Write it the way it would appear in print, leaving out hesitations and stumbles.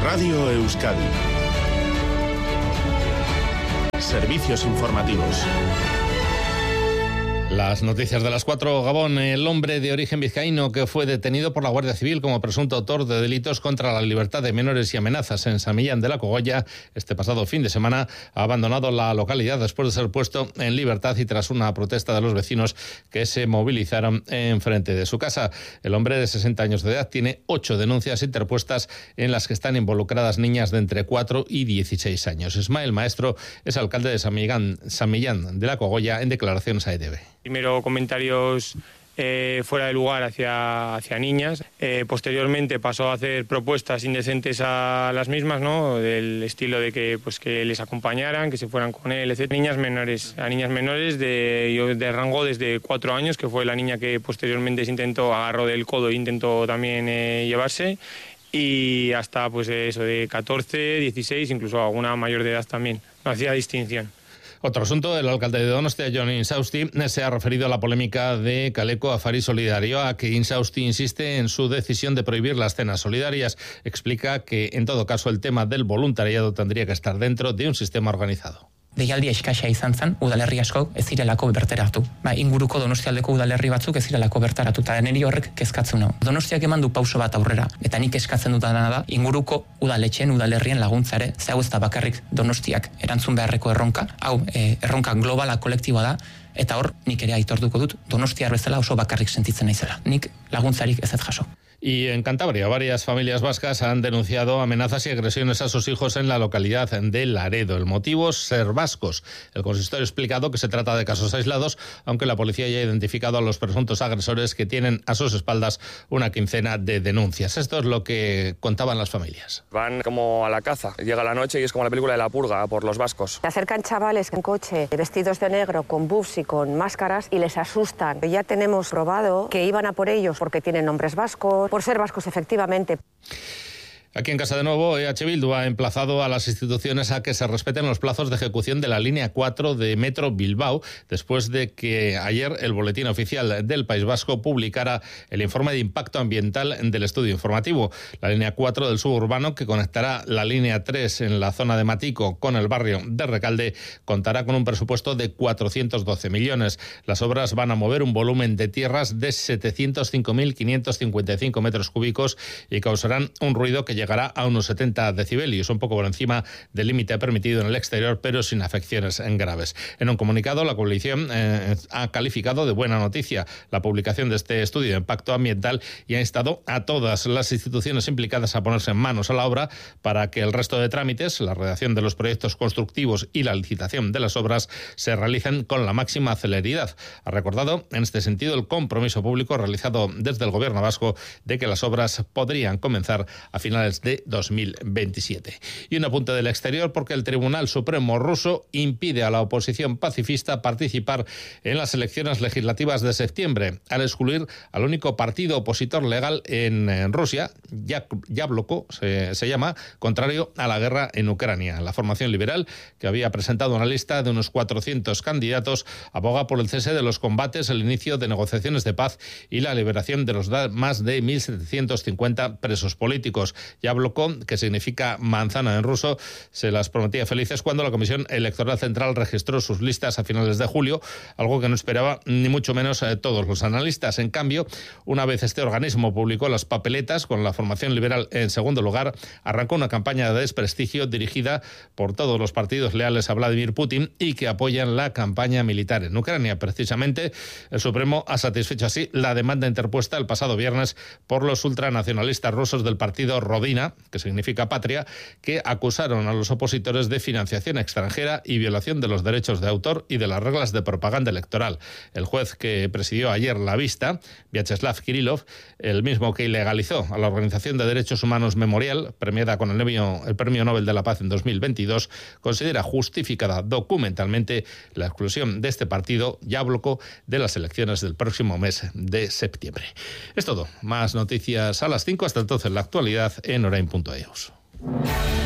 Radio Euskadi. Servicios informativos. Las noticias de las 4. Gabón, el hombre de origen vizcaíno que fue detenido por la Guardia Civil como presunto autor de delitos contra la libertad de menores y amenazas en San Millán de la Cogolla este pasado fin de semana ha abandonado la localidad después de ser puesto en libertad y tras una protesta de los vecinos que se movilizaron enfrente de su casa. El hombre de 60 años de edad tiene 8 denuncias interpuestas en las que están involucradas niñas de entre 4 y 16 años. Ismael Maestro es alcalde de San Millán de la Cogolla en declaraciones a ETV. Primero comentarios fuera de lugar hacia niñas. Posteriormente pasó a hacer propuestas indecentes a las mismas, ¿no? Del estilo de que les acompañaran, que se fueran con él, etc. Niñas menores de rango desde 4 años, que fue la niña que posteriormente agarró del codo e intentó también llevarse, y hasta eso de 14, 16, incluso alguna mayor de edad también. No hacía distinción. Otro asunto, el alcalde de Donostia, Jon Insausti, se ha referido a la polémica de Kaleko Afari Solidario, a que Insausti insiste en su decisión de prohibir las cenas solidarias. Explica que, en todo caso, el tema del voluntariado tendría que estar dentro de un sistema organizado. Deialdia eskasia izan zen, udalerri asko ez zirelako bertaratu. Inguruko Donostialdeko udalerri batzuk ez zirelako bertaratu, eta niri horrek kezkatzen nau. Donostiak eman du pauso bat aurrera, eta nik eskatzen dutana da, inguruko udaletxeen, udalerrien laguntzare, ze hau ez da bakarrik Donostiak erantzun beharreko erronka, hau erronka globala kolektiboa da, eta hor nik ere aitortuko dut, Donostiar bezala oso bakarrik sentitzen naizela. Nik laguntzarik ez jaso. Y en Cantabria, varias familias vascas han denunciado amenazas y agresiones a sus hijos en la localidad de Laredo. El motivo, ser vascos. El consistorio ha explicado que se trata de casos aislados, aunque la policía ya ha identificado a los presuntos agresores que tienen a sus espaldas una quincena de denuncias. Esto es lo que contaban las familias. Van como a la caza. Llega la noche y es como la película de La Purga por los vascos. Se acercan chavales en coche, vestidos de negro, con buffs y con máscaras, y les asustan. Ya tenemos probado que iban a por ellos porque tienen nombres vascos, por ser vascos efectivamente. Aquí en casa de nuevo, EH Bildu ha emplazado a las instituciones a que se respeten los plazos de ejecución de la línea 4 de Metro Bilbao, después de que ayer el Boletín Oficial del País Vasco publicara el informe de impacto ambiental del estudio informativo. La línea 4 del suburbano, que conectará la línea 3 en la zona de Matico con el barrio de Recalde, contará con un presupuesto de 412 millones. Las obras van a mover un volumen de tierras de 705.555 metros cúbicos y causarán un ruido que llegará a unos 70 decibelios, un poco por encima del límite permitido en el exterior, pero sin afecciones graves. En un comunicado, la coalición ha calificado de buena noticia la publicación de este estudio de impacto ambiental y ha instado a todas las instituciones implicadas a ponerse manos a la obra para que el resto de trámites, la redacción de los proyectos constructivos y la licitación de las obras se realicen con la máxima celeridad. Ha recordado en este sentido el compromiso público realizado desde el Gobierno vasco de que las obras podrían comenzar a finales de 2027. Y un apunte del exterior, porque el Tribunal Supremo ruso impide a la oposición pacifista participar en las elecciones legislativas de septiembre, al excluir al único partido opositor legal en Rusia, Yabloko se llama, contrario a la guerra en Ucrania. La formación liberal, que había presentado una lista de unos 400 candidatos, aboga por el cese de los combates, el inicio de negociaciones de paz y la liberación de los más de 1.750 presos políticos. Yabloko, que significa manzana en ruso, se las prometía felices cuando la Comisión Electoral Central registró sus listas a finales de julio, algo que no esperaba ni mucho menos todos los analistas. En cambio, una vez este organismo publicó las papeletas con la formación liberal en segundo lugar, arrancó una campaña de desprestigio dirigida por todos los partidos leales a Vladimir Putin y que apoyan la campaña militar en Ucrania. Precisamente, el Supremo ha satisfecho así la demanda interpuesta el pasado viernes por los ultranacionalistas rusos del partido Rodina, que significa patria, que acusaron a los opositores de financiación extranjera y violación de los derechos de autor y de las reglas de propaganda electoral. El juez que presidió ayer la vista, Vyacheslav Kirillov, el mismo que ilegalizó a la Organización de Derechos Humanos Memorial, premiada con el Premio Nobel de la Paz en 2022, considera justificada documentalmente la exclusión de este partido, Yabloko, de las elecciones del próximo mes de septiembre. Es todo. Más noticias a las 5. Hasta entonces, la actualidad en orain.eus.